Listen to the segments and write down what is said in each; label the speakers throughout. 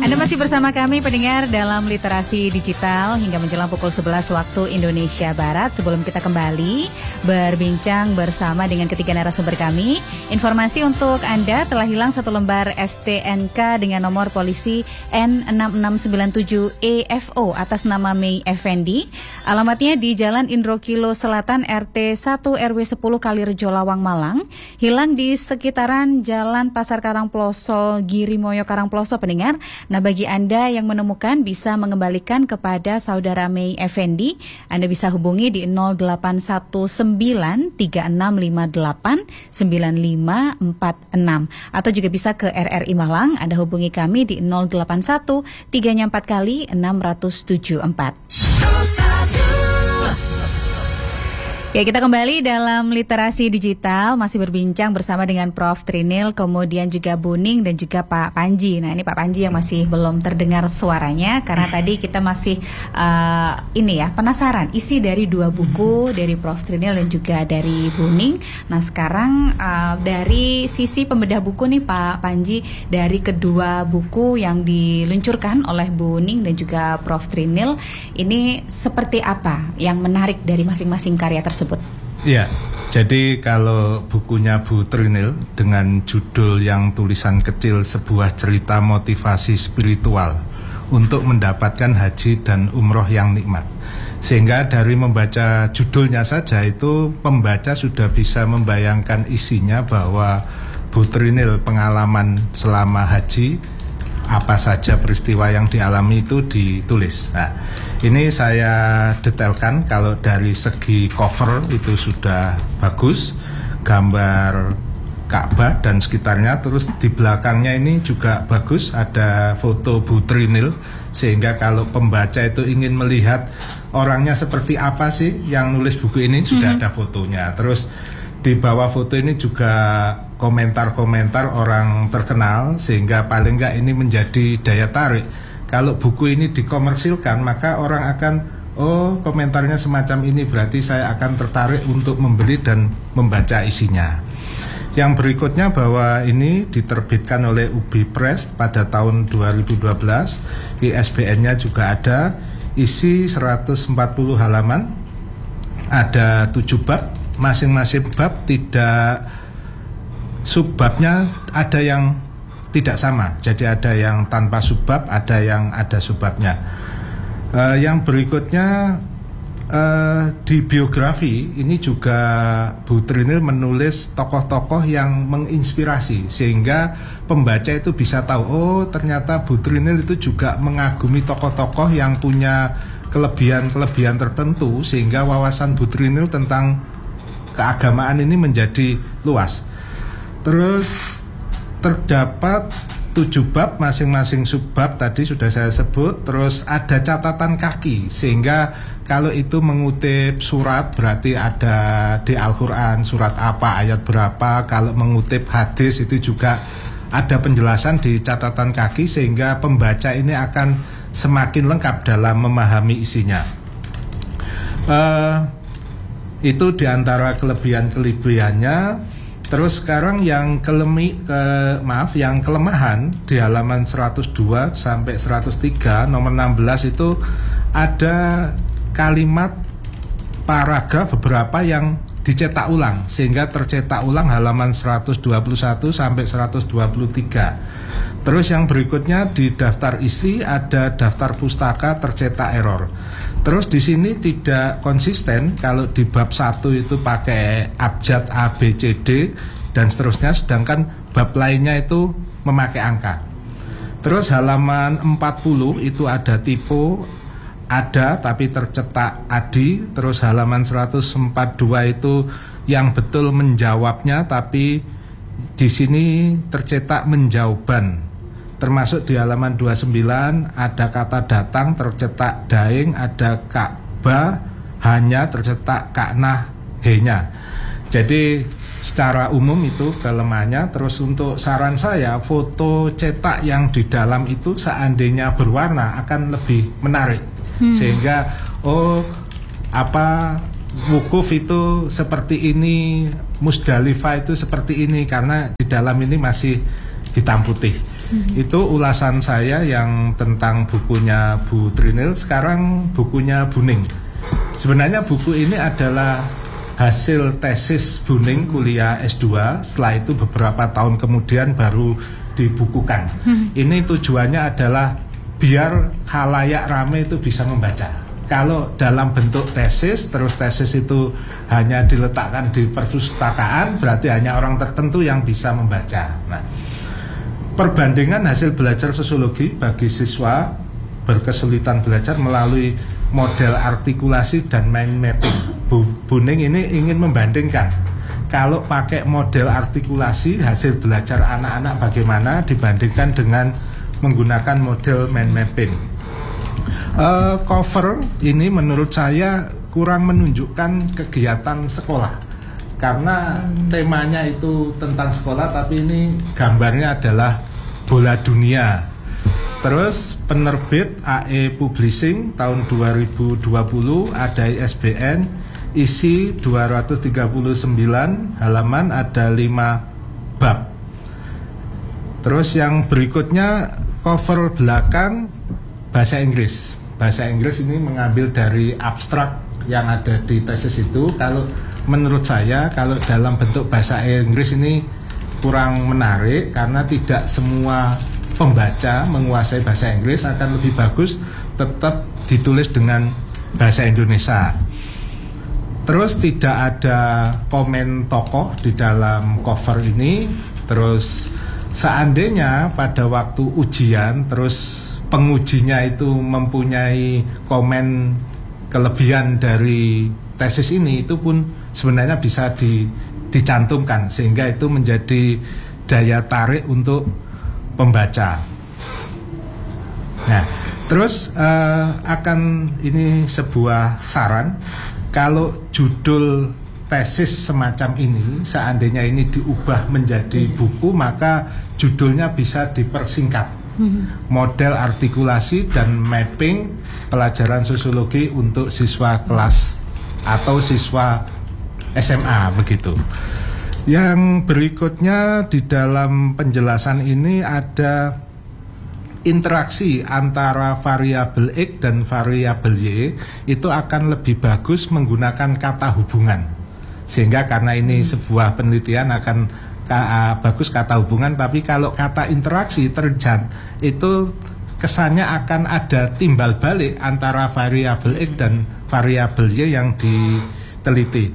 Speaker 1: Anda masih bersama kami pendengar dalam Literasi Digital hingga menjelang pukul 11 waktu Indonesia Barat. Sebelum kita kembali berbincang bersama dengan ketiga narasumber kami, informasi untuk Anda, telah hilang satu lembar STNK dengan nomor polisi N6697EFO atas nama Mei Effendi. Alamatnya di Jalan Indrokilo Selatan RT 1 RW 10 Kalirejo Lawang Malang. Hilang di sekitaran Jalan Pasar Karangploso Girimoyo Karangploso, pendengar. Nah, bagi Anda yang menemukan bisa mengembalikan kepada saudara Mei Effendi. Anda bisa hubungi di 081936589546 atau juga bisa ke RRI Malang. Anda hubungi kami di 081 3-nya 4 kali 674. Ya, kita kembali dalam Literasi Digital, masih berbincang bersama dengan Prof. Trinil, kemudian juga Bu Ning dan juga Pak Panji. Nah, ini Pak Panji yang masih belum terdengar suaranya karena tadi kita masih penasaran isi dari dua buku dari Prof. Trinil dan juga dari Bu Ning. Nah, sekarang dari sisi pembedah buku nih Pak Panji, dari kedua buku yang diluncurkan oleh Bu Ning dan juga Prof. Trinil, ini seperti apa yang menarik dari masing-masing karya tersebut?
Speaker 2: Ya, jadi kalau bukunya Bu Trinil dengan judul yang tulisan kecil sebuah cerita motivasi spiritual untuk mendapatkan haji dan umroh yang nikmat. Sehingga dari membaca judulnya saja itu pembaca sudah bisa membayangkan isinya bahwa Bu Trinil pengalaman selama haji, apa saja peristiwa yang dialami itu ditulis. Nah, ini saya detailkan. Kalau dari segi cover itu sudah bagus, gambar Ka'bah dan sekitarnya. Terus di belakangnya ini juga bagus, ada foto Bu Trinil, sehingga kalau pembaca itu ingin melihat orangnya seperti apa sih yang nulis buku ini, sudah ada fotonya. Terus di bawah foto ini juga komentar-komentar orang terkenal, sehingga paling enggak ini menjadi daya tarik. Kalau buku ini dikomersilkan, maka orang akan, oh komentarnya semacam ini, berarti saya akan tertarik untuk membeli dan membaca isinya. Yang berikutnya bahwa ini diterbitkan oleh Ubi Press pada tahun 2012, ISBN-nya juga ada, isi 140 halaman, ada 7 bab, masing-masing bab tidak, subbabnya ada yang tidak sama, jadi ada yang tanpa subbab, ada yang ada subbabnya. Yang berikutnya di biografi ini juga Bu Trinil menulis tokoh-tokoh yang menginspirasi, sehingga pembaca itu bisa tahu, oh ternyata Bu Trinil itu juga mengagumi tokoh-tokoh yang punya kelebihan-kelebihan tertentu, sehingga wawasan Bu Trinil tentang keagamaan ini menjadi luas. Terus terdapat 7 bab, masing-masing subbab tadi sudah saya sebut. Terus ada catatan kaki, sehingga kalau itu mengutip surat berarti ada di Al-Quran surat apa, ayat berapa. Kalau mengutip hadis itu juga ada penjelasan di catatan kaki, sehingga pembaca ini akan semakin lengkap dalam memahami isinya. Itu diantara kelebihan-kelebihannya. Terus sekarang yang yang kelemahan di halaman 102 sampai 103 nomor 16 itu ada kalimat paragraf beberapa yang dicetak ulang, sehingga tercetak ulang halaman 121 sampai 123. Terus yang berikutnya di daftar isi ada daftar pustaka tercetak error. Terus di sini tidak konsisten, kalau di bab 1 itu pakai abjad A, B, C, D dan seterusnya, sedangkan bab lainnya itu memakai angka. Terus halaman 40 itu ada tipe, ada tapi tercetak adi. Terus halaman 142 itu yang betul menjawabnya, tapi di sini tercetak menjauban. Termasuk di halaman 29 ada kata datang tercetak daeng, ada Ka'bah hanya tercetak Ka'nah henya. Jadi secara umum itu kelemahannya. Terus untuk saran saya, foto cetak yang di dalam itu seandainya berwarna akan lebih menarik. Sehingga wukuf itu seperti ini, Musdalifah itu seperti ini, karena di dalam ini masih hitam putih. Itu ulasan saya yang tentang bukunya Bu Trinil. Sekarang bukunya Bu Ning. Sebenarnya buku ini adalah hasil tesis Bu Ning kuliah S2. Setelah itu beberapa tahun kemudian baru dibukukan. Ini tujuannya adalah biar khalayak rame itu bisa membaca. Kalau dalam bentuk tesis, terus tesis itu hanya diletakkan di perpustakaan, berarti hanya orang tertentu yang bisa membaca. Nah, perbandingan hasil belajar sosiologi bagi siswa berkesulitan belajar melalui model artikulasi dan mind mapping. Bu Ning ini ingin membandingkan kalau pakai model artikulasi hasil belajar anak-anak bagaimana dibandingkan dengan menggunakan model mind mapping. Cover ini menurut saya kurang menunjukkan kegiatan sekolah karena temanya itu tentang sekolah, tapi ini gambarnya adalah bola dunia. Terus penerbit AE Publishing tahun 2020 ada ISBN isi 239 halaman, ada 5 bab. Terus yang berikutnya cover belakang bahasa Inggris. Bahasa Inggris ini mengambil dari abstrak yang ada di tesis itu. Kalau menurut saya kalau dalam bentuk bahasa Inggris ini kurang menarik karena tidak semua pembaca menguasai bahasa Inggris. Akan lebih bagus tetap ditulis dengan bahasa Indonesia. Terus tidak ada komen tokoh di dalam cover ini. Terus seandainya pada waktu ujian terus pengujinya itu mempunyai komen kelebihan dari tesis ini, itu pun sebenarnya bisa dicantumkan sehingga itu menjadi daya tarik untuk pembaca. Nah, terus akan ini sebuah saran, kalau judul tesis semacam ini seandainya ini diubah menjadi buku, maka judulnya bisa dipersingkat. Model artikulasi dan mapping pelajaran sosiologi untuk siswa kelas atau siswa SMA begitu. Yang berikutnya di dalam penjelasan ini ada interaksi antara variabel X dan variabel Y, itu akan lebih bagus menggunakan kata hubungan. Sehingga karena ini sebuah penelitian akan bagus kata hubungan, tapi kalau kata interaksi itu kesannya akan ada timbal balik antara variabel X dan variabel Y yang diteliti.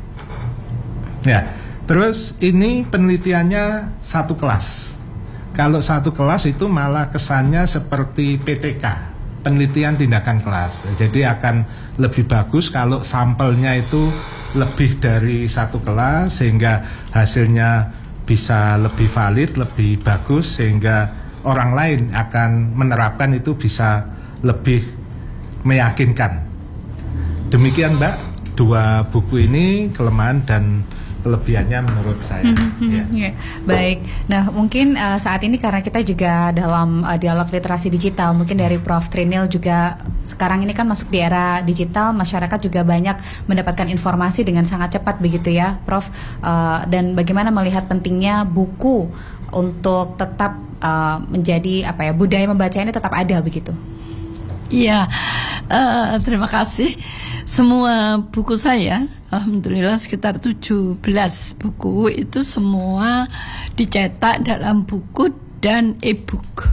Speaker 2: Ya, terus ini penelitiannya satu kelas. Kalau satu kelas itu malah kesannya seperti PTK, penelitian tindakan kelas. Jadi akan lebih bagus kalau sampelnya itu lebih dari satu kelas sehingga hasilnya bisa lebih valid, lebih bagus, sehingga orang lain akan menerapkan itu bisa lebih meyakinkan. Demikian Mbak, dua buku ini kelemahan dan kelebihannya menurut saya.
Speaker 1: Ya. Baik. Nah, mungkin saat ini karena kita juga dalam dialog literasi digital, mungkin dari Prof Trinil juga sekarang ini kan masuk di era digital, masyarakat juga banyak mendapatkan informasi dengan sangat cepat begitu ya, Prof. Dan bagaimana melihat pentingnya buku untuk tetap menjadi budaya membaca ini tetap ada begitu?
Speaker 3: Iya, terima kasih. Semua buku saya, alhamdulillah sekitar 17 buku itu semua dicetak dalam buku dan e-book.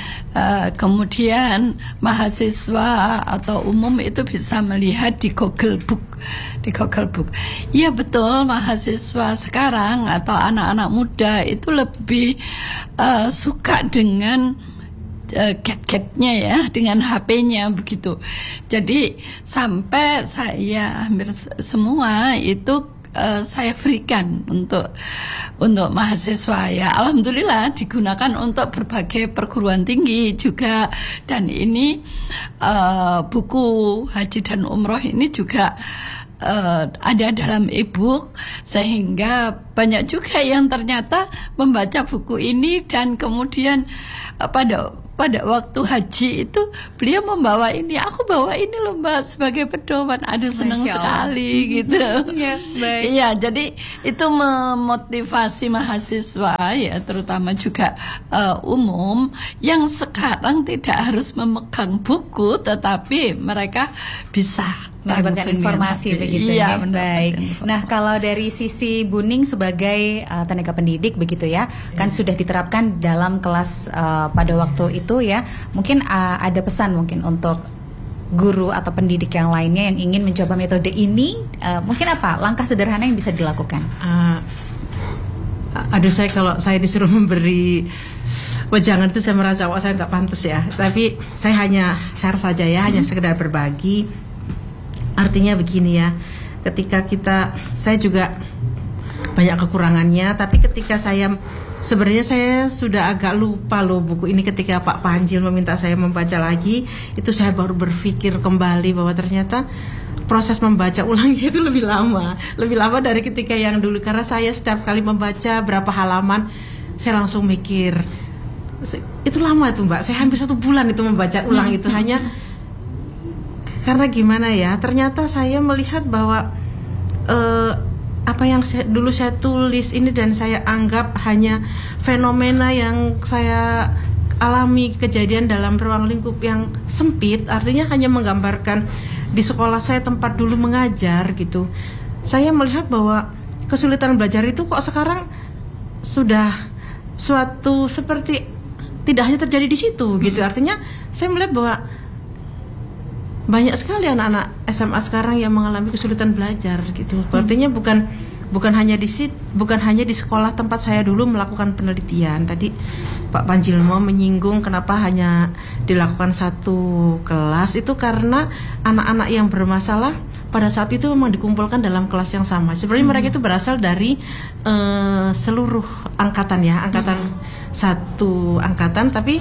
Speaker 3: Kemudian mahasiswa atau umum itu bisa melihat di Google Book. Iya betul, mahasiswa sekarang atau anak-anak muda itu lebih suka dengan gadgetnya ya, dengan HP-nya begitu. Jadi sampai saya hampir semua itu saya berikan untuk mahasiswa ya. Alhamdulillah digunakan untuk berbagai perguruan tinggi juga. Dan ini buku Haji dan Umroh ini juga ada dalam e-book, sehingga banyak juga yang ternyata membaca buku ini dan kemudian pada waktu haji itu beliau membawa ini, aku bawa ini loh Mbak sebagai pedoman. Aduh, senang sekali gitu.
Speaker 1: Ya, baik.
Speaker 3: Iya, jadi itu memotivasi mahasiswa ya, terutama juga umum yang sekarang tidak harus memegang buku, tetapi mereka bisa
Speaker 1: mendapatkan informasi begitu ya. Baik.
Speaker 3: Informasi.
Speaker 1: Nah, kalau dari sisi Buning sebagai tenaga pendidik begitu ya, kan sudah diterapkan dalam kelas pada waktu itu ya. Mungkin ada pesan mungkin untuk guru atau pendidik yang lainnya yang ingin mencoba metode ini, mungkin apa langkah sederhana yang bisa dilakukan?
Speaker 4: Aduh, kalau saya disuruh memberi wejangan itu saya merasa saya nggak pantas ya. Tapi saya hanya share saja ya, hanya sekedar berbagi. Artinya begini ya, ketika saya juga banyak kekurangannya, tapi ketika sebenarnya saya sudah agak lupa loh buku ini, ketika Pak Panjil meminta saya membaca lagi, itu saya baru berpikir kembali bahwa ternyata proses membaca ulangnya itu lebih lama dari ketika yang dulu, karena saya setiap kali membaca berapa halaman, saya langsung mikir, itu lama itu Mbak, saya hampir 1 bulan itu membaca ulang itu, hanya karena gimana ya, ternyata saya melihat bahwa apa yang dulu saya tulis ini dan saya anggap hanya fenomena yang saya alami, kejadian dalam ruang lingkup yang sempit, artinya hanya menggambarkan di sekolah saya tempat dulu mengajar gitu. Saya melihat bahwa kesulitan belajar itu kok sekarang sudah suatu seperti tidak hanya terjadi di situ gitu. Artinya saya melihat bahwa banyak sekali anak-anak SMA sekarang yang mengalami kesulitan belajar gitu. Artinya bukan hanya di sekolah tempat saya dulu melakukan penelitian. Tadi Pak Panjilmo menyinggung kenapa hanya dilakukan 1 kelas, itu karena anak-anak yang bermasalah pada saat itu memang dikumpulkan dalam kelas yang sama. Sebenarnya mereka itu berasal dari seluruh angkatan ya, satu angkatan, tapi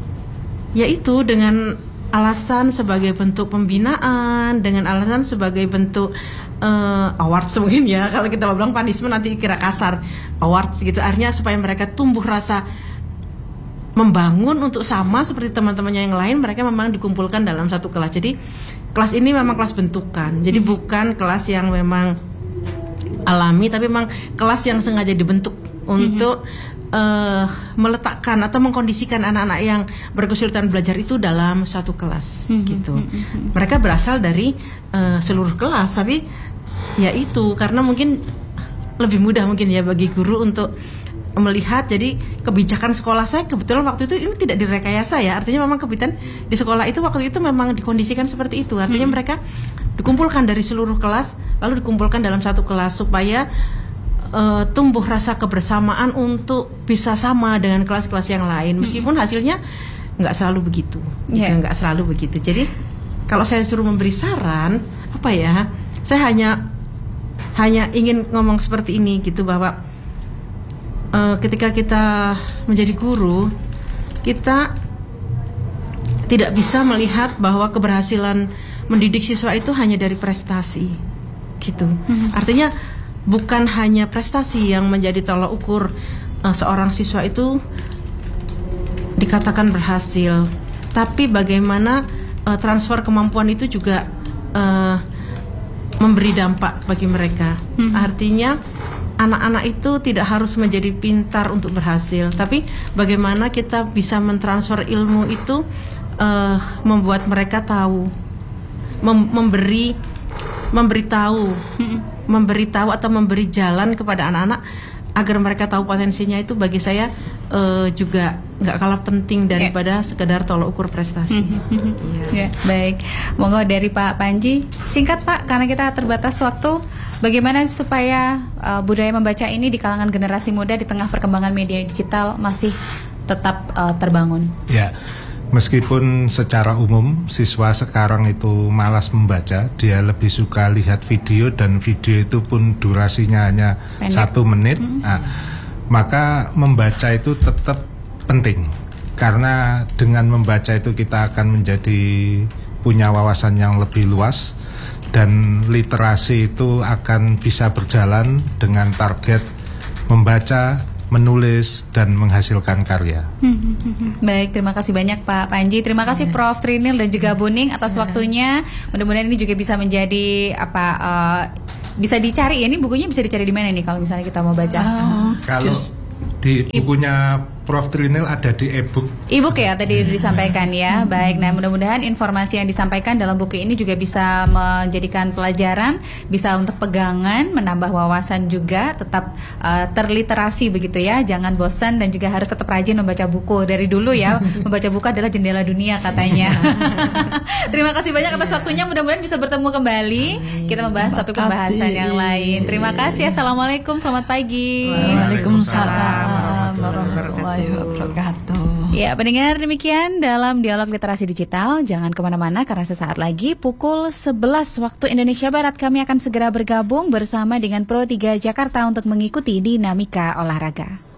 Speaker 4: yaitu dengan alasan sebagai bentuk pembinaan, dengan alasan sebagai bentuk awards mungkin ya, kalau kita bilang punishment nanti kira kasar, awards gitu, artinya supaya mereka tumbuh rasa membangun untuk sama seperti teman-temannya yang lain. Mereka memang dikumpulkan dalam satu kelas. Jadi kelas ini memang kelas bentukan, jadi bukan kelas yang memang alami, tapi memang kelas yang sengaja dibentuk untuk meletakkan atau mengkondisikan anak-anak yang berkesulitan belajar itu dalam satu kelas gitu. Mereka berasal dari seluruh kelas, tapi ya itu karena mungkin lebih mudah mungkin ya bagi guru untuk melihat. Jadi kebijakan sekolah saya kebetulan waktu itu ini tidak direkayasa ya, artinya memang kebijakan di sekolah itu waktu itu memang dikondisikan seperti itu. Artinya mereka dikumpulkan dari seluruh kelas, lalu dikumpulkan dalam satu kelas supaya tumbuh rasa kebersamaan untuk bisa sama dengan kelas-kelas yang lain, meskipun hasilnya nggak selalu begitu, nggak selalu begitu. Jadi kalau saya suruh memberi saran, apa ya, saya hanya ingin ngomong seperti ini gitu, bahwa ketika kita menjadi guru, kita tidak bisa melihat bahwa keberhasilan mendidik siswa itu hanya dari prestasi gitu. Artinya bukan hanya prestasi yang menjadi tolak ukur seorang siswa itu dikatakan berhasil, tapi bagaimana transfer kemampuan itu juga memberi dampak bagi mereka. Artinya anak-anak itu tidak harus menjadi pintar untuk berhasil, tapi bagaimana kita bisa mentransfer ilmu itu, membuat mereka tahu, memberitahu atau memberi jalan kepada anak-anak agar mereka tahu potensinya. Itu bagi saya juga nggak kalah penting daripada sekedar tolak ukur prestasi.
Speaker 1: Baik, monggo dari Pak Panji, singkat Pak, karena kita terbatas waktu. Bagaimana supaya budaya membaca ini di kalangan generasi muda di tengah perkembangan media digital masih tetap terbangun? Ya,
Speaker 2: meskipun secara umum siswa sekarang itu malas membaca, dia lebih suka lihat video, dan video itu pun durasinya hanya 1 menit. Nah, maka membaca itu tetap penting, karena dengan membaca itu kita akan menjadi punya wawasan yang lebih luas, dan literasi itu akan bisa berjalan dengan target membaca, menulis, dan menghasilkan karya.
Speaker 1: Baik, terima kasih banyak Pak Panji. Terima kasih Prof. Trinil dan juga Buning atas waktunya. Mudah-mudahan ini juga bisa menjadi bisa dicari ya. Ini bukunya bisa dicari di mana nih kalau misalnya kita mau baca?
Speaker 2: Kalau di bukunya Prof. Trinil ada di e-book.
Speaker 1: E-book ya tadi disampaikan ya. Baik, nah mudah-mudahan informasi yang disampaikan dalam buku ini juga bisa menjadikan pelajaran, bisa untuk pegangan, menambah wawasan juga, tetap terliterasi begitu ya. Jangan bosan dan juga harus tetap rajin membaca buku. Dari dulu ya, membaca buku adalah jendela dunia katanya. Terima kasih banyak atas waktunya. Mudah-mudahan bisa bertemu kembali. Kita membahas topik pembahasan yang lain. Terima kasih. Assalamualaikum. Selamat pagi.
Speaker 3: Waalaikumsalam warahmatullahi wabarakatuh.
Speaker 1: Ya, pendengar, demikian dalam Dialog Literasi Digital. Jangan kemana-mana karena sesaat lagi pukul 11 waktu Indonesia Barat kami akan segera bergabung bersama dengan Pro 3 Jakarta untuk mengikuti dinamika olahraga.